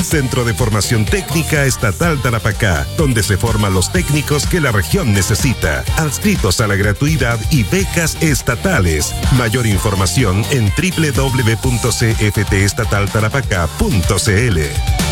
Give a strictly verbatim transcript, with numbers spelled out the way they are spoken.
Centro de Formación Técnica Estatal Tarapacá, donde se forman los técnicos que la región necesita, adscritos a la gratuidad y becas estatales. Mayor información en doble u doble u doble u punto c f t estatal tarapacá punto c l.